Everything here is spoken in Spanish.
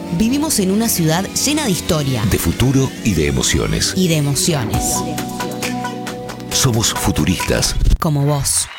Vivimos en una ciudad llena de historia, de futuro y de emociones. y de emociones. Somos futuristas. Como vos.